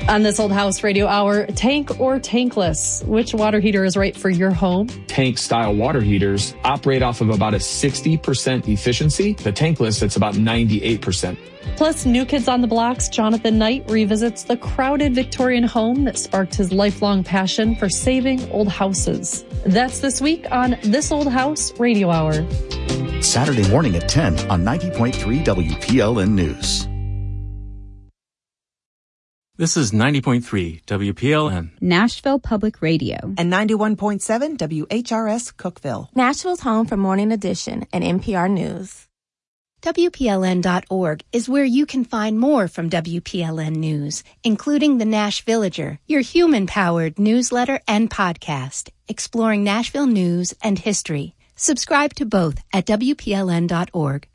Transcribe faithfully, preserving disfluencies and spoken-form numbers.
On This Old House Radio Hour, tank or tankless? Which water heater is right for your home? Tank-style water heaters operate off of about a sixty percent efficiency. The tankless, it's about ninety-eight percent. Plus, New Kids on the Block's Jonathan Knight revisits the crowded Victorian home that sparked his lifelong passion for saving old houses. That's this week on This Old House Radio Hour. Saturday morning at ten on ninety point three W P L N News. This is ninety point three W P L N, Nashville Public Radio, and ninety-one point seven W H R S Cookeville, Nashville's home for Morning Edition and N P R News. W P L N dot org is where you can find more from W P L N News, including the Nash Villager, your human-powered newsletter and podcast, exploring Nashville news and history. Subscribe to both at W P L N dot org.